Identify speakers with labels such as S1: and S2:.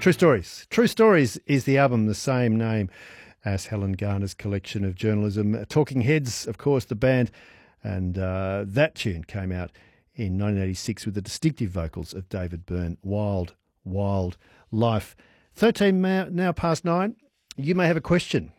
S1: True Stories. True Stories is the album, the same name as Helen Garner's collection of journalism. Talking Heads, of course, the band, and that tune came out in 1986 with the distinctive vocals of David Byrne. Wild, Wild Life. 13 now past 9. You may have a question